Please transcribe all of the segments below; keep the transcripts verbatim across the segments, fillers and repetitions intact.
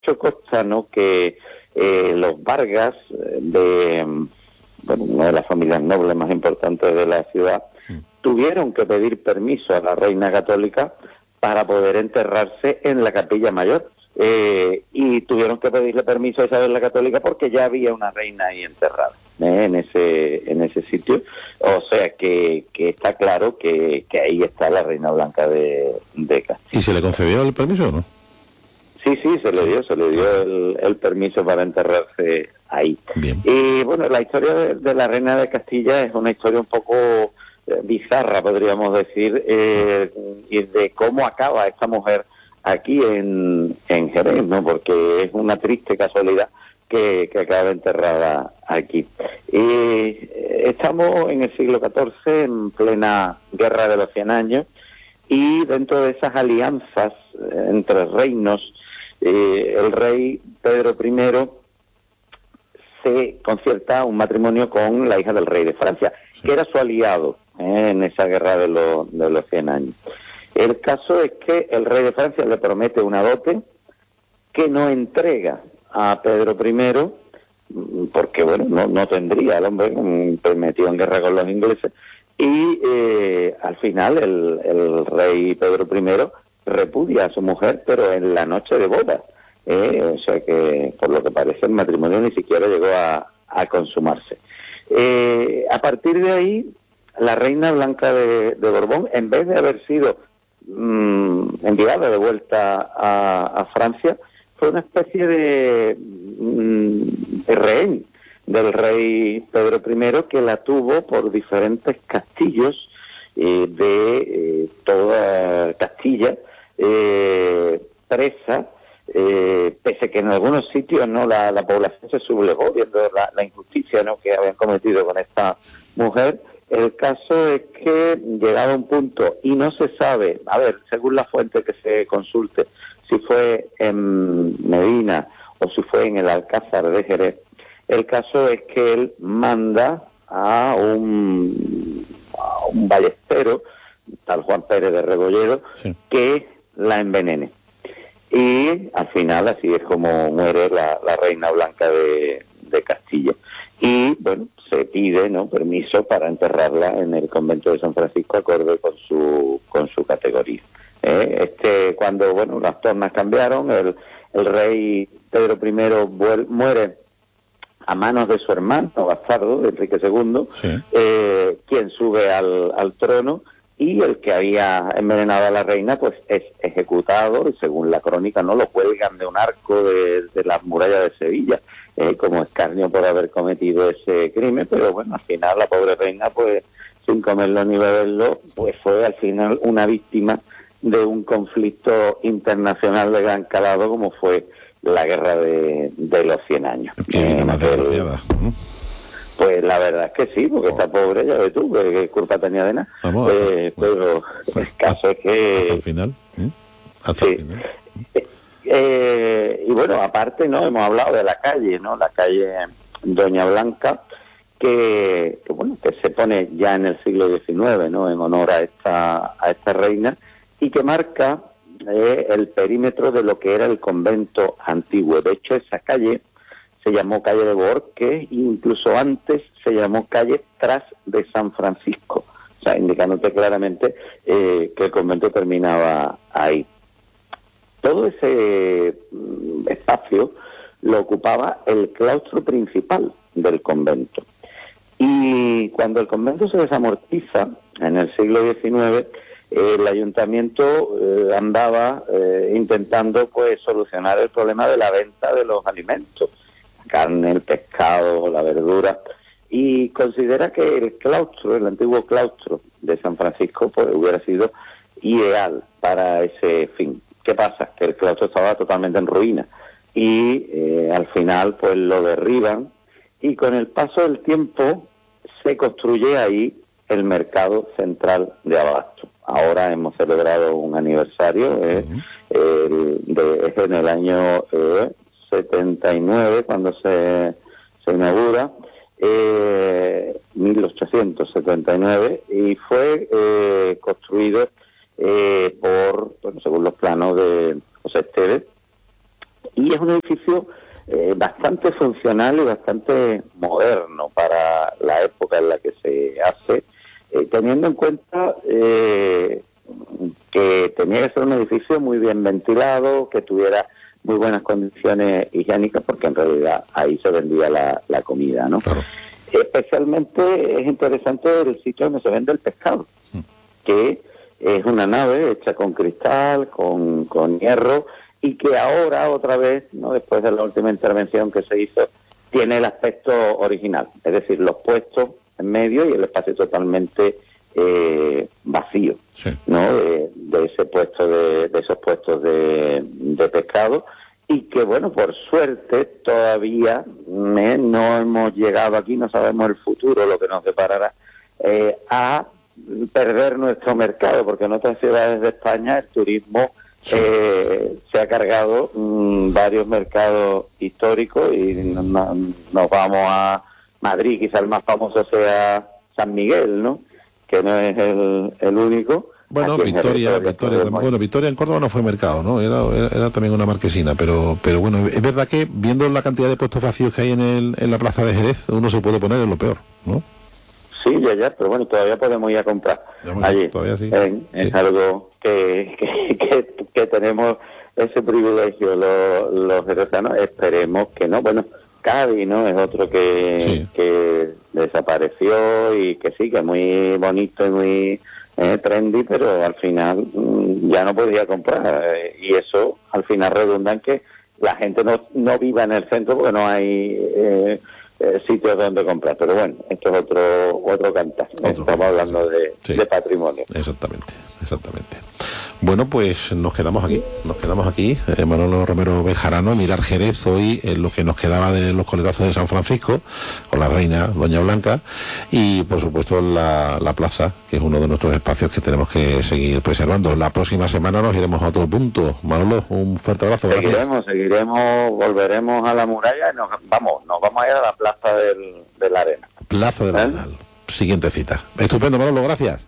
hecho consta, ¿no?, que eh, los Vargas, de bueno, una de las familias nobles más importantes de la ciudad, sí, tuvieron que pedir permiso a la reina católica para poder enterrarse en la Capilla Mayor. Eh, y tuvieron que pedirle permiso a Isabel la Católica porque ya había una reina ahí enterrada, ¿eh?, en ese en ese sitio. O sea que, que está claro que, que ahí está la reina blanca de, de Castilla. ¿Y se le concedió el permiso o no? Sí, sí, se le dio, se le dio el, el permiso para enterrarse ahí. Bien. Y bueno, la historia de, de la reina de Castilla es una historia un poco eh, bizarra, podríamos decir, eh, y de cómo acaba esta mujer aquí en, en Jerez, ¿no? Porque es una triste casualidad que, que acaba enterrada aquí. Y estamos en el siglo catorce, en plena Guerra de los Cien Años, y dentro de esas alianzas entre reinos, eh, el rey Pedro primero se concierta un matrimonio con la hija del rey de Francia, sí, que era su aliado eh, en esa Guerra de, lo, de los Cien Años. El caso es que el rey de Francia le promete una dote que no entrega a Pedro primero, porque bueno, no, no tendría el hombre metido en guerra con los ingleses, y eh, al final el, el rey Pedro primero repudia a su mujer, pero en la noche de boda, eh, o sea que por lo que parece el matrimonio ni siquiera llegó a, a consumarse. Eh, a partir de ahí, la reina blanca de, de Borbón, en vez de haber sido enviada de vuelta a, a Francia, fue una especie de, de rehén del rey Pedro primero, que la tuvo por diferentes castillos eh, de eh, toda Castilla, eh, presa, eh, pese que en algunos sitios no la, la población se sublevó viendo la, la injusticia, ¿no?, que habían cometido con esta mujer. El caso es que, llegado a un punto, y no se sabe, a ver, según la fuente que se consulte, si fue en Medina o si fue en el Alcázar de Jerez, el caso es que él manda a un, a un ballestero, tal Juan Pérez de Rebolledo, sí, que la envenene. Y al final así es como muere la, la reina blanca de, de Castilla. Y bueno, se pide, ¿no?, permiso para enterrarla en el convento de San Francisco, acorde con su con su categoría. ¿Eh? Este, cuando bueno las tornas cambiaron, el, el rey Pedro primero muere a manos de su hermano bastardo, Enrique segundo, sí, eh, quien sube al, al trono, y el que había envenenado a la reina pues es ejecutado, y según la crónica no lo cuelgan de un arco de, de las murallas de Sevilla, eh, como escarnio por haber cometido ese crimen. Pero bueno, al final la pobre reina, pues sin comerlo ni beberlo, pues fue al final una víctima de un conflicto internacional de gran calado como fue la guerra de, de los Cien Años. Qué vida más desgraciada, ¿no? Pues la verdad es que sí, porque oh. esta pobre, ya ves tú, que culpa tenía de nada. Vamos, hasta, eh, pero bueno, el caso es que... Hasta el final. ¿eh? Hasta sí. el final. Eh, eh, y bueno, aparte, ¿no?, hemos hablado de la calle, ¿no?, la calle Doña Blanca, que, que bueno, que se pone ya en el siglo diecinueve, ¿no?, en honor a esta, a esta reina, y que marca eh, el perímetro de lo que era el convento antiguo. De hecho, esa calle se llamó calle de Borques, e incluso antes se llamó calle Tras de San Francisco, o sea, indicándote claramente eh, que el convento terminaba ahí. Todo ese mm, espacio lo ocupaba el claustro principal del convento. Y cuando el convento se desamortiza, en el siglo diecinueve, eh, el ayuntamiento eh, andaba eh, intentando pues solucionar el problema de la venta de los alimentos, carne, el pescado, la verdura, y considera que el claustro, el antiguo claustro de San Francisco, pues hubiera sido ideal para ese fin. ¿Qué pasa? Que el claustro estaba totalmente en ruina y eh, al final pues lo derriban, y con el paso del tiempo se construye ahí el mercado central de abasto. Ahora hemos celebrado un aniversario eh, uh-huh. el, de, en el año eh, setenta y nueve, cuando se, se inaugura, eh, mil ochocientos setenta y nueve, y fue eh, construido eh, por, bueno, según los planos de José Esteves, y es un edificio eh, bastante funcional y bastante moderno para la época en la que se hace, eh, teniendo en cuenta eh, que tenía que ser un edificio muy bien ventilado, que tuviera muy buenas condiciones higiénicas, porque en realidad ahí se vendía la, la comida, ¿no? Claro. Especialmente es interesante el sitio donde se vende el pescado, mm. que es una nave hecha con cristal, con, con hierro, y que ahora otra vez, no después de la última intervención que se hizo, tiene el aspecto original, es decir, los puestos en medio y el espacio totalmente eh, vacío, sí. ¿no? De, de ese puesto de, de esos puestos de, de pescado, y que bueno, por suerte todavía eh, no hemos llegado aquí, no sabemos el futuro, lo que nos deparará, eh, a perder nuestro mercado, porque en otras ciudades de España el turismo sí. eh, se ha cargado mmm, varios mercados históricos, y no, no, nos vamos a Madrid, quizá el más famoso sea San Miguel, ¿no? Que no es el, el único. Bueno, Victoria, Victoria, bueno, Victoria en Córdoba no fue mercado, ¿no? Era, era, era también una marquesina, pero pero bueno, es verdad que viendo la cantidad de puestos vacíos que hay en el en la plaza de Jerez, uno se puede poner en lo peor, ¿no? Sí, ya, ya, pero bueno, todavía podemos ir a comprar bueno, allí. Todavía sí. Eh, sí. Es algo que, que, que, que tenemos ese privilegio los, los jerezanos, esperemos que no. Bueno, Cádiz, ¿no? Es otro que, sí. que desapareció y que sí, que es muy bonito y muy eh, trendy, pero al final mmm, ya no podía comprar. Eh, y eso al final redunda en que la gente no, no viva en el centro porque no hay eh, eh, sitios donde comprar. Pero bueno, esto es otro otro cantar. Otro Estamos cantar. hablando de, sí. de patrimonio. Exactamente, exactamente. Bueno, pues nos quedamos aquí, nos quedamos aquí, eh, Manolo Romero Bejarano, mirar Jerez hoy, en eh, lo que nos quedaba de los coletazos de San Francisco, con la reina Doña Blanca, y por supuesto la, la plaza, que es uno de nuestros espacios que tenemos que seguir preservando. La próxima semana nos iremos a otro punto. Manolo, un fuerte abrazo. Gracias. Seguiremos, seguiremos, volveremos a la muralla y nos vamos, nos vamos a ir a la plaza del, de la Arena. Plaza del Arenal, siguiente cita. Estupendo, Manolo, gracias.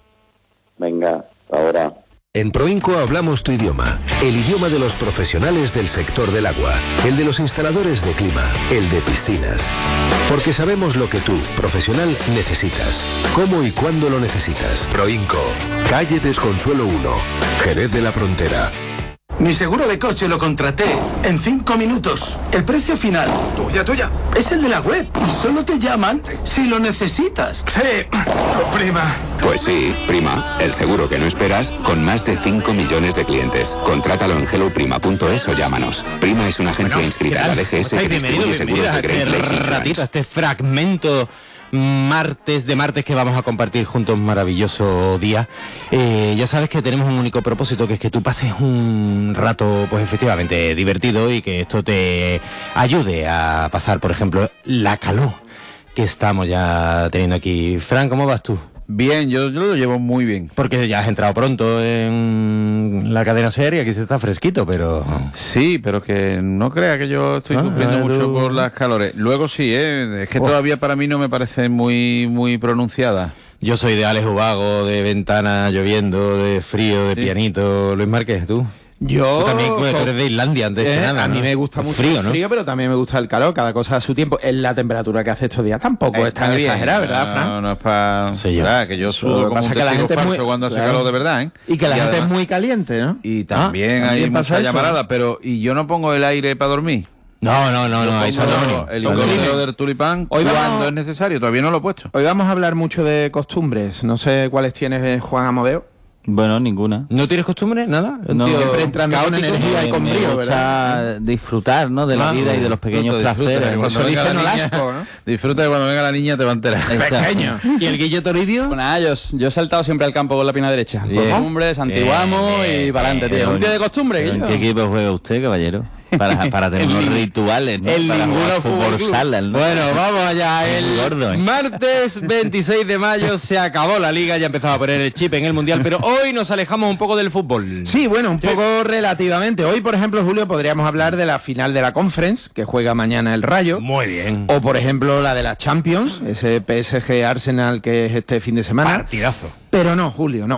Venga, ahora. En Proinco hablamos tu idioma, el idioma de los profesionales del sector del agua, el de los instaladores de clima, el de piscinas. Porque sabemos lo que tú, profesional, necesitas, cómo y cuándo lo necesitas. Proinco, calle Desconsuelo uno, Jerez de la Frontera. Mi seguro de coche lo contraté en cinco minutos. El precio final, tuya, tuya, es el de la web y solo te llaman si lo necesitas. Sí, tu prima. Pues sí, Prima, el seguro que no esperas con más de cinco millones de clientes. Contrátalo en hello prima punto es o llámanos. Prima es una agencia bueno, inscrita en la D G S que distribuye seguros de Great Lakes Insurance. Ratito, este fragmento martes de martes que vamos a compartir juntos, un maravilloso día. Eh, ya sabes que tenemos un único propósito, que es que tú pases un rato, pues efectivamente divertido, y que esto te ayude a pasar, por ejemplo, la calor que estamos ya teniendo aquí. Fran, ¿cómo vas tú? Bien, yo, yo lo llevo muy bien. Porque ya has entrado pronto en la cadena serie, aquí se está fresquito, pero... Sí, pero que no crea que yo estoy ah, sufriendo mucho tú... por las calores. Luego sí, ¿eh? Es que oh. todavía para mí no me parece muy, muy pronunciada. Yo soy de Alex Ubago, de ventana lloviendo, de frío, de sí. pianito. Luis Márquez, ¿tú? Yo tú también pues, eres de Islandia antes eh, que nada, a ¿no? mí me gusta el mucho frío, el frío, ¿no? Pero también me gusta el calor, cada cosa a su tiempo. Es la temperatura que hace estos días, tampoco Está es tan bien, exagerada, ¿verdad, no, Fran? No, no es para... Sí, yo. Que yo sudo como un que la gente falso muy, cuando hace claro. calor de verdad, ¿eh? Y que la y gente además, es muy caliente, ¿no? Y también ah, hay mucha eso? llamarada, pero... Y yo no pongo el aire para dormir. No, no, no, no, eso no. El cordero del tulipán, hoy cuando vamos, es necesario, todavía no lo he puesto. Hoy vamos a hablar mucho de costumbres. No sé cuáles tienes, Juan Amodeo. Bueno, ninguna. ¿No tienes costumbre? ¿Nada? No, siempre entrando con energía y con brío, me gusta ¿verdad? Disfrutar, ¿no? De la ah, vida y de los pequeños placeres. Cuando venga la niña, ¿no? Disfruta de cuando venga la niña te va a enterar. Pequeño. ¿Y el Guillo Toribio? Bueno, nada, yo, yo he saltado siempre al campo con la pierna derecha. Costumbres, antiguamos y para adelante, tío. Un tío de costumbre. ¿En qué equipo juega usted, caballero? Para, para tener unos rituales, ¿no? El para ninguno fútbol sala, ¿no? Bueno, vamos allá. El gordo, ¿eh? Martes veintiséis de mayo se acabó la liga, ya empezaba a poner el chip en el mundial, pero hoy nos alejamos un poco del fútbol. Sí, bueno, un sí. poco relativamente. Hoy, por ejemplo, Julio, podríamos hablar de la final de la Conference, que juega mañana el Rayo. Muy bien. O, por ejemplo, la de la Champions, ese P S G Arsenal que es este fin de semana. Partidazo. Pero no, Julio, no.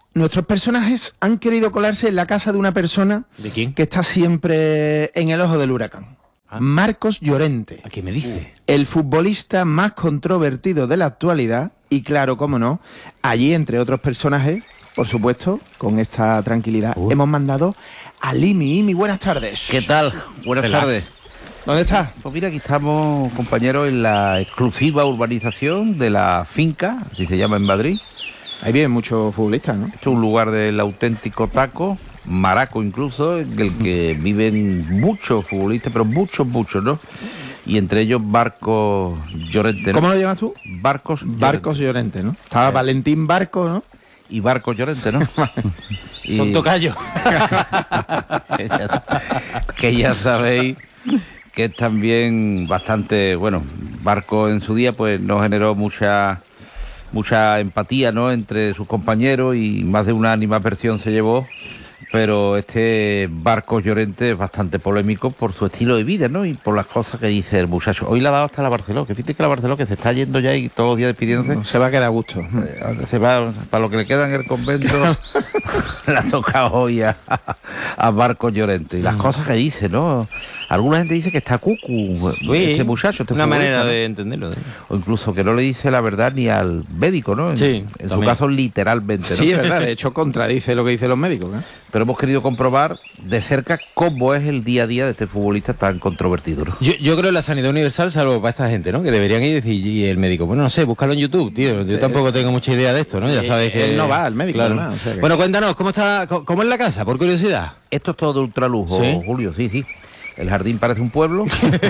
nuestros personajes han querido colarse en la casa de una persona ¿De quién? que está siempre en el ojo del huracán. Ah. Marcos Llorente. ¿A qué me dice? El futbolista más controvertido de la actualidad y claro, cómo no, allí entre otros personajes, por supuesto, con esta tranquilidad, uh. hemos mandado a Limi. Imi, buenas tardes. ¿Qué tal? Buenas Relax. tardes. ¿Dónde estás? Pues mira, aquí estamos, compañeros, en la exclusiva urbanización de la Finca, así se llama en Madrid. Ahí vienen muchos futbolistas, ¿no? Esto es un lugar del auténtico taco, maraco incluso, en el que viven muchos futbolistas, pero muchos, muchos, ¿no? Y entre ellos Barcos Llorente, ¿no? ¿Cómo lo llamas tú? Barcos Llorente. Barcos Llorente, ¿no? Estaba eh. Valentín Barco, ¿no? Y Barcos Llorente, ¿no? y... Son tocayos. que, ya, que ya sabéis que es también bastante, bueno, Barco en su día pues no generó mucha mucha empatía, ¿no?, entre sus compañeros y más de una animadversión se llevó, pero este Barcos Llorente es bastante polémico por su estilo de vida, ¿no?, y por las cosas que dice el muchacho. Hoy le ha dado hasta la Barceló, que fíjate que la Barceló que se está yendo ya y todos los días despidiéndose. No, se va a quedar a gusto. Eh, se va, para lo que le queda en el convento, le ha tocado hoy a, a Barcos Llorente. Y las cosas que dice, ¿no? Alguna gente dice que está cucu, sí, este muchacho. Este una manera, ¿no?, de ¿no? entenderlo. ¿eh? O incluso que no le dice la verdad ni al médico, ¿no? En, sí, en su caso, literalmente, ¿no? Sí, es verdad. De hecho, contradice lo que dicen los médicos, ¿eh? Pero hemos querido comprobar de cerca cómo es el día a día de este futbolista tan controvertido, ¿no? Yo, yo creo en la sanidad universal, salvo para esta gente, ¿no? Que deberían ir y decir, y el médico, bueno, no sé, búscalo en YouTube, tío. Yo sí. tampoco tengo mucha idea de esto, ¿no? Ya sabes que... Él no va al médico, claro. Además, o sea que... Bueno, cuéntanos, ¿cómo está, cómo es la casa, por curiosidad? Esto es todo de ultralujo, ¿sí?, Julio, sí, sí. El jardín parece un pueblo.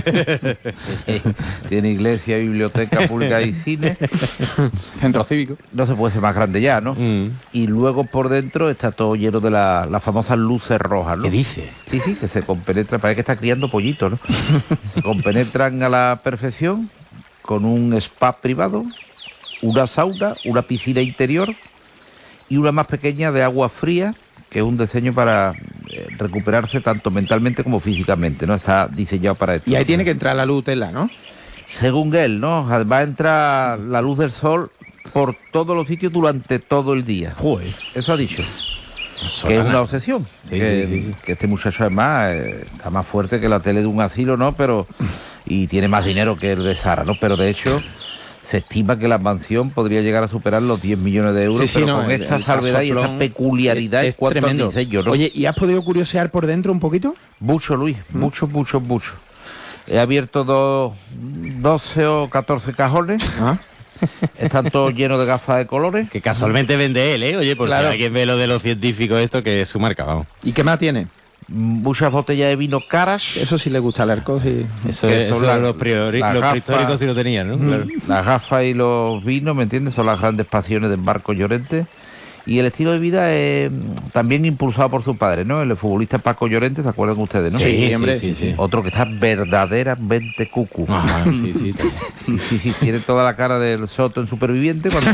Tiene iglesia, biblioteca pública y cine. Centro cívico. No se puede ser más grande ya, ¿no? Mm. Y luego por dentro está todo lleno de las la famosas luces rojas, ¿no? ¿Qué dice? Sí, sí, que se compenetran, parece que está criando pollitos, ¿no? Se compenetran a la perfección con un spa privado, una sauna, una piscina interior y una más pequeña de agua fría, que es un diseño para eh, recuperarse tanto mentalmente como físicamente, ¿no? Está diseñado para esto. Y ahí tiene que entrar la luz tela, ¿no? Según él, ¿no? Va a entrar la luz del sol por todos los sitios durante todo el día. Joder. Eso ha dicho. Que es una obsesión. Sí, que, sí, sí, sí. que este muchacho además eh, está más fuerte que la tele de un asilo, ¿no? Pero y tiene más dinero que el de Sara, ¿no? Pero de hecho se estima que la mansión podría llegar a superar los diez millones de euros, sí, sí, pero no, con el, esta el salvedad y esta peculiaridad en cuanto al diseño, ¿no? Oye, ¿y has podido curiosear por dentro un poquito? Mucho, Luis, ¿Mm? mucho, mucho, mucho. He abierto dos, doce o catorce cajones. ¿Ah? Están todos llenos de gafas de colores. Que casualmente vende él, ¿eh? Oye, por claro. Si alguien ve lo de los científicos esto, que es su marca, vamos. ¿Y qué más tiene? Muchas botellas de vino caras. Eso sí le gusta al arco, sí. Eso, es, eso la, los, priori, los prehistóricos sí lo tenían, ¿no? Mm, claro. Las gafas y los vinos, ¿me entiendes? Son las grandes pasiones del Barcos Llorente. Y el estilo de vida es también impulsado por su padre, ¿no? El futbolista Paco Llorente, ¿se acuerdan ustedes, no? Sí, sí, hombre. Sí, sí, sí. Otro que está verdaderamente cucu. Ajá, sí, sí, sí, sí, sí. Tiene toda la cara del Soto en Superviviente cuando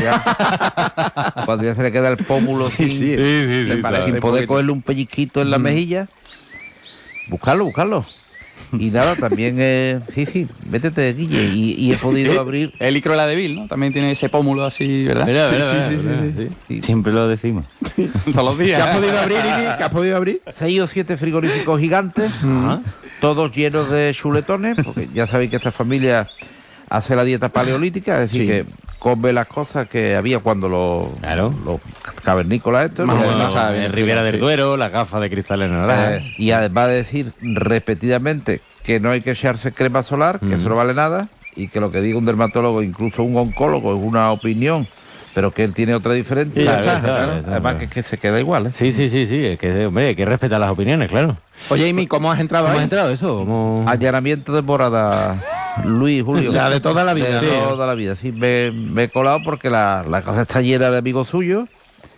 ya, cuando ya se le queda el pómulo sí, sin, sí, sí, sí, sin claro, poder poquito. cogerle un pellizquito en la mm. mejilla. Buscarlo, buscarlo. Y nada, también, eh, sí, sí, métete, Guille, y, y he podido ¿Eh? abrir... El licro de la Deville, ¿no? También tiene ese pómulo así, ¿verdad? Mira, mira, sí, mira, sí, mira, sí, mira, sí, sí, sí. Siempre lo decimos. Todos los días. ¿Qué has podido abrir, Iri? ¿Qué has podido abrir? Seis o siete frigoríficos gigantes, uh-huh. todos llenos de chuletones, porque ya sabéis que esta familia hace la dieta paleolítica, es decir, sí. que come las cosas que había cuando los, claro. los cavernícolas estos. Más bueno, no, en Ribera del Duero, las gafas de cristales naranjas. Eh, y además de decir repetidamente que no hay que echarse crema solar, que mm. eso no vale nada, y que lo que diga un dermatólogo, incluso un oncólogo, es una opinión, pero que él tiene otra diferente. Claro, está, claro, claro. Claro. Además que es que se queda igual, ¿eh? Sí, sí, sí, sí, es que, hombre, hay que respetar las opiniones, claro. Oye, Imi, ¿cómo has entrado ¿Cómo ahí? has entrado eso? ¿Cómo... Allanamiento de morada, Luis, Julio. La de toda la vida. De sí. toda la vida, sí. Me, me he colado porque la, la casa está llena de amigos suyos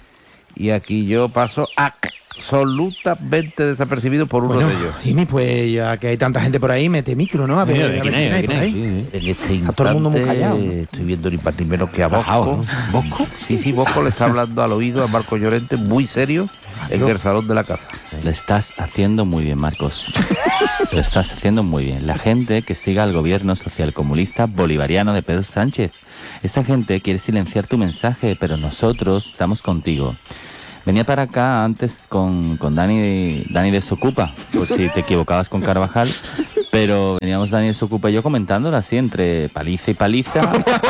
y aquí yo paso absolutamente desapercibido por uno bueno, de ellos. Imi, pues ya que hay tanta gente por ahí, mete micro, ¿no? A ver, a ver quién hay por ahí. Sí, en este está todo el mundo muy callado, ¿no? Estoy viendo ni más ni menos que a Bosco. ¿no? ¿Bosco? Sí, sí, Bosco le está hablando al oído a Marcos Llorente muy serio en el salón de la casa. Lo estás haciendo muy bien, Marcos. Lo estás haciendo muy bien. La gente que siga al gobierno socialcomunista bolivariano de Pedro Sánchez. Esta gente quiere silenciar tu mensaje, pero nosotros estamos contigo. Venía para acá antes con, con Dani, Dani Desocupa, por si te equivocabas con Carvajal, pero veníamos Dani Desocupa y yo comentándolo así, entre paliza y paliza.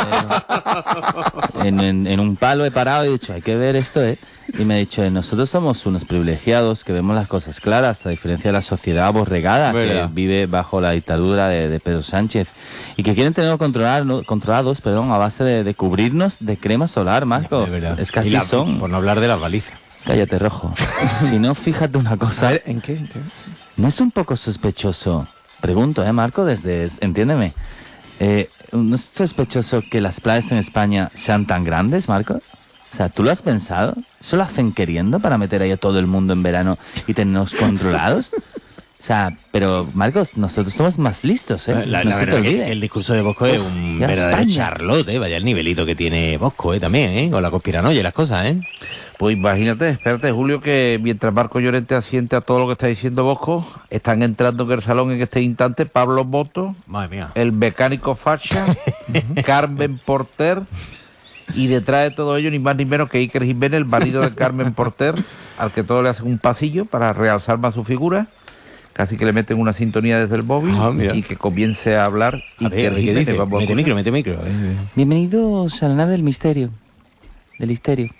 eh, en, en, en un palo he parado y he dicho, hay que ver esto, ¿eh? Y me ha dicho, eh, nosotros somos unos privilegiados que vemos las cosas claras, a diferencia de la sociedad aborregada que vive bajo la dictadura de, de Pedro Sánchez y que quieren tenerlo controlar, no, controlados perdón, a base de, de cubrirnos de crema solar, Marcos. Es que así la, son. Por no hablar de las balizas. Cállate, Rojo. Si no, fíjate una cosa. A ver, ¿en qué? ¿En qué? ¿No es un poco sospechoso? Pregunto, ¿eh, Marco? Desde... Entiéndeme. Eh, ¿No es sospechoso que las playas en España sean tan grandes, Marcos? O sea, ¿tú lo has pensado? ¿Eso lo hacen queriendo para meter ahí a todo el mundo en verano y tenernos controlados? O sea, pero Marcos, nosotros somos más listos, ¿eh? La, no la se verdad te que olvide. el discurso de Bosco es un ya verdadero España. charlotte, ¿eh? Vaya el nivelito que tiene Bosco, ¿eh? También, ¿eh? Con la conspiranoia y las cosas, ¿eh? Pues imagínate, espérate, Julio, que mientras Marco Llorente asiente a todo lo que está diciendo Bosco, están entrando en el salón en este instante Pablo Boto, Madre mía. el mecánico Facha, Carmen Porter, y detrás de todo ello ni más ni menos que Iker Jiménez, el marido de Carmen Porter, al que todo le hacen un pasillo para realzar más su figura. Casi que le meten una sintonía desde el móvil ah, y que comience a hablar a Iker ver, Jiménez. Vamos mete micro, mete micro. Eh. Bienvenidos a la nave del misterio. Del histerio.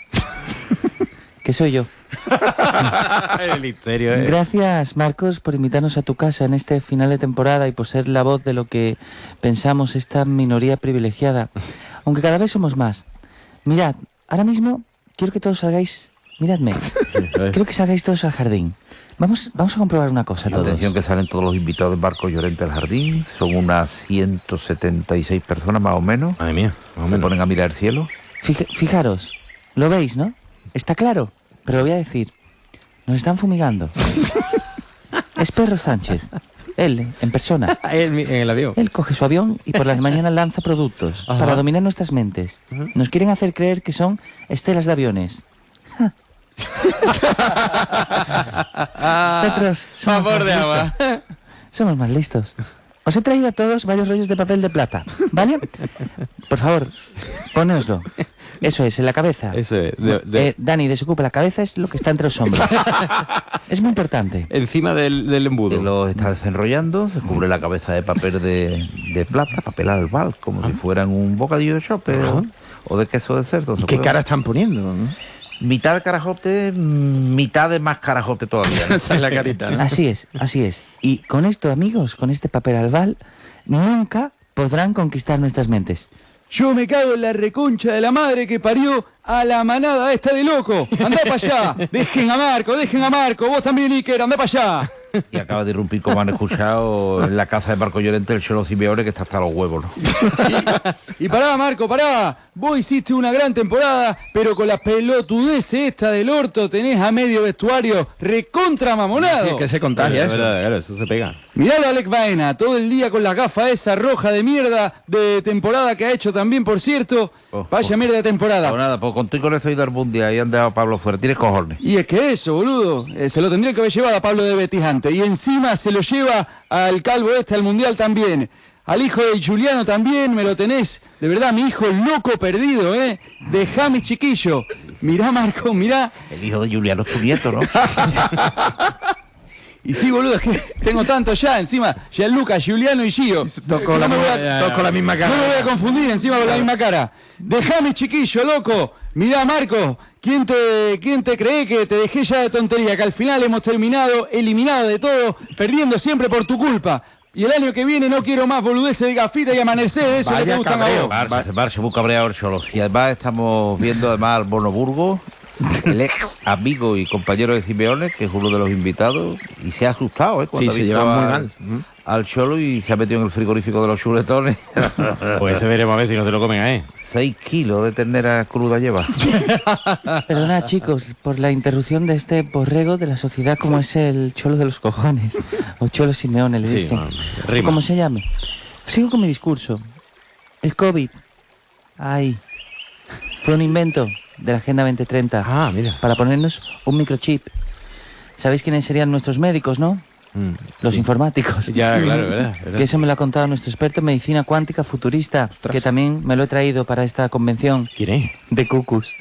Que soy yo. El histerio, eh. Gracias, Marcos, por invitarnos a tu casa en este final de temporada y por ser la voz de lo que pensamos esta minoría privilegiada. Aunque cada vez somos más. Mirad, ahora mismo quiero que todos salgáis... Miradme. Quiero que salgáis todos al jardín. Vamos, vamos a comprobar una cosa todos. Atención que salen todos los invitados de Marco Llorente al jardín. Son unas ciento setenta y seis personas más o menos. Madre mía. Más o Se menos. ponen a mirar el cielo. Fij, fijaros, lo veis, ¿no? Está claro, pero lo voy a decir. Nos están fumigando. Es Pedro Sánchez. Él, en persona. Él, en el avión. Él coge su avión y por las mañanas lanza productos. Ajá. Para dominar nuestras mentes. Ajá. Nos quieren hacer creer que son estelas de aviones. Nosotros somos Vapor más de agua. listos. Somos más listos. Os he traído a todos varios rollos de papel de plata, ¿vale? Por favor, ponéoslo. Eso es, en la cabeza. Eso es. De, de... Eh, Dani, desocupa la cabeza, es lo que está entre los hombros. Es muy importante. Encima del, del embudo. Se lo está desenrollando, se cubre la cabeza de papel de, de plata, papel albal, como ah. si fueran un bocadillo de chope o, o de queso de cerdo. ¿Y qué puede... cara están poniendo, no? Mitad de carajote, mitad de más carajote todavía. ¿No? Esa es la carita, ¿no? Así es, así es. Y con esto, amigos, con este papel albal, nunca podrán conquistar nuestras mentes. Yo me cago en la reconcha de la madre que parió a la manada esta de loco. Andá para allá. Dejen a Marco, dejen a Marco. Vos también, Iker, andá para allá. Y acaba de irrumpir, como han escuchado, en la casa de Marco Llorente, el Cholo Simeone, que está hasta los huevos, ¿no? Y, y pará, Marco, pará. Vos hiciste una gran temporada, pero con la pelotudez esta del orto tenés a medio vestuario recontra mamonado. Sí, que se contagia eso. Verdad, claro, eso se pega. Mirá a Alec Baena, todo el día con la gafa esa roja de mierda de temporada que ha hecho también, por cierto. Oh, Vaya oh. mierda de temporada. No, nada, pues contigo con eso he ido al mundial y han dejado a Pablo fuera. Tienes cojones. Y es que eso, boludo, eh, se lo tendría que haber llevado a Pablo de Betis antes. Y encima se lo lleva al calvo este al mundial también. Al hijo de Juliano también me lo tenés. De verdad, mi hijo loco perdido, ¿eh? Dejame, chiquillo. Mirá, Marco, mirá. El hijo de Juliano es tu nieto, ¿no? Y sí, boludo, es que tengo tanto ya. Encima, Gianluca, Giuliano y Gio. Tocó la, a, la misma cara. No me voy a confundir encima con la misma cara. Dejame, chiquillo, loco. Mirá, Marco, ¿quién te, ¿quién te cree que te dejé ya de tontería? Que al final hemos terminado eliminado de todo, perdiendo siempre por tu culpa. Y el año que viene no quiero más boludeces de gafita y amanecer, eso es lo que gustan a vos. Barça, Barça, muy cabreado el Cholo. Y además estamos viendo además al Bono Burgo, el ex amigo y compañero de Simeone, que es uno de los invitados, y se ha asustado, ¿eh? Cuando sí, ha se visto lleva al, muy mal. al Cholo y se ha metido en el frigorífico de los chuletones. Pues se veremos a ver si no se lo comen, ¿eh? Seis kilos de ternera cruda lleva. Perdona, chicos, por la interrupción de este borrego de la sociedad como es el Cholo de los cojones, o Cholo Simeone, le dicen. Sí, como se llame. Sigo con mi discurso. El COVID. Ay. Fue un invento de la Agenda veinte treinta. Ah, mira. Para ponernos un microchip. ¿Sabéis quiénes serían nuestros médicos, no? Mm. Los informáticos. Ya, claro, ¿verdad? ¿verdad? Que eso me lo ha contado nuestro experto en medicina cuántica futurista, Ostras. que también me lo he traído para esta convención. ¿Quién es? De Cucus.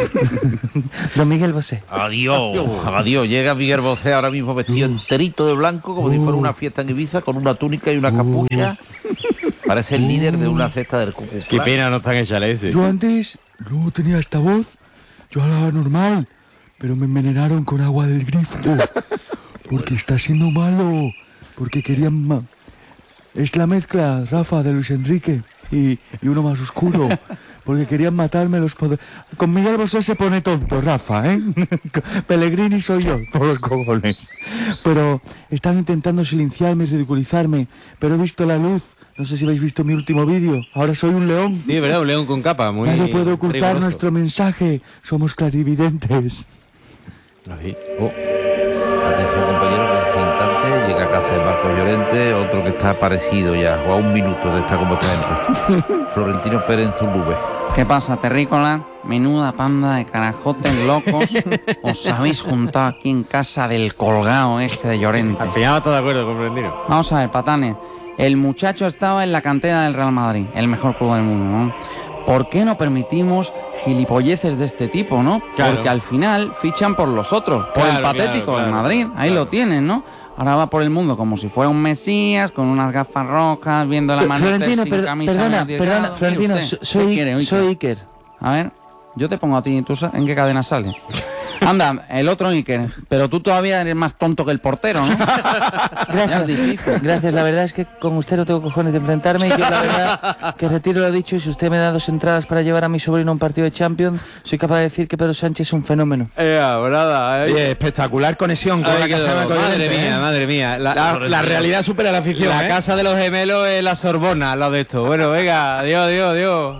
Don Miguel Bosé. Adiós, adiós. Llega Miguel Bosé ahora mismo vestido enterito de blanco, como uh. si fuera una fiesta en Ibiza, con una túnica y una capucha. Uh. Parece el líder de una cesta del Cucus. Qué pena no están hechas ese. Yo antes no tenía esta voz, yo hablaba normal, pero me envenenaron con agua del grifo. Porque está siendo malo, porque querían... Ma- es la mezcla, Rafa, de Luis Enrique y, y uno más oscuro, porque querían matarme los poderes. Con Miguel Bosé se pone tonto, Rafa, ¿eh? Pellegrini soy yo, por los cojones. Pero están intentando silenciarme y ridiculizarme, pero he visto la luz. No sé si habéis visto mi último vídeo. Ahora soy un león. Sí, ¿verdad? Un león con capa. Muy Nadie puede ocultar riguroso. Nuestro mensaje. Somos clarividentes. Ahí. Oh. Atención, compañero, que este instante llega a casa de Marcos Llorente, otro que está parecido ya, o a un minuto de estar completamente. Florentino Pérez en Zuluve. ¿Qué pasa, terrícola? Menuda panda de carajotes locos. Os habéis juntado aquí en casa del colgado este de Llorente. Al final está de acuerdo con Florentino. Vamos a ver, patanes. El muchacho estaba en la cantera del Real Madrid, el mejor club del mundo, ¿no? ¿Por qué no permitimos gilipolleces de este tipo, no? Claro. Porque al final fichan por los otros, por claro, el patético claro, del claro, Madrid. Ahí claro. lo tienen, ¿no? Ahora va por el mundo como si fuera un mesías, con unas gafas rojas, viendo la mano Florentino, sin per- camisa. perdona, medio perdona, delgado. Florentino, Mire usted, soy, ¿qué quiere, soy Iker. A ver, yo te pongo a ti, ¿tú sa- en qué cadena sale? Anda, el otro Iker, pero tú todavía eres más tonto que el portero, ¿no? Gracias, gracias. La verdad es que con usted no tengo cojones de enfrentarme y yo la verdad que retiro lo dicho y si usted me da dos entradas para llevar a mi sobrino a un partido de Champions, soy capaz de decir que Pedro Sánchez es un fenómeno. Eh, nada, eh. Oye, espectacular conexión con Ahí la casa quedó. de Marco Madre Llorente, mía, ¿eh? madre mía. La, La, la realidad supera la ficción, La ¿eh? casa de los gemelos es la Sorbona, al lado de esto. Bueno, venga, adiós, adiós, adiós.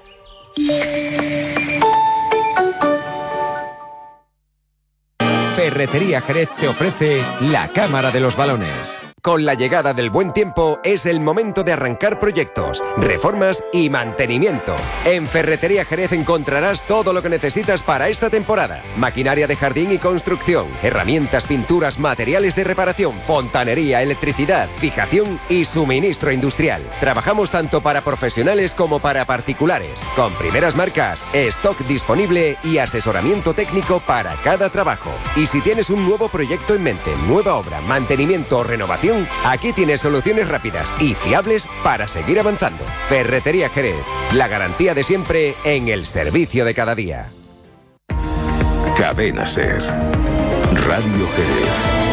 Ferretería Jerez te ofrece la Cámara de los Balones. Con la llegada del buen tiempo es el momento de arrancar proyectos, reformas y mantenimiento. En Ferretería Jerez encontrarás todo lo que necesitas para esta temporada. Maquinaria de jardín y construcción, herramientas, pinturas, materiales de reparación, fontanería, electricidad, fijación y suministro industrial. Trabajamos tanto para profesionales como para particulares. Con primeras marcas, stock disponible y asesoramiento técnico para cada trabajo. Y si tienes un nuevo proyecto en mente, nueva obra, mantenimiento o renovación, aquí tienes soluciones rápidas y fiables para seguir avanzando. Ferretería Jerez, la garantía de siempre en el servicio de cada día. Cadena Ser. Radio Jerez.